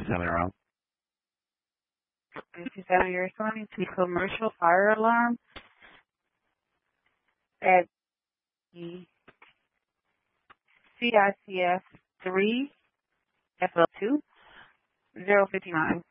57 wrong. 57, you're responding to commercial fire alarm at the CICF 3 FL2 059.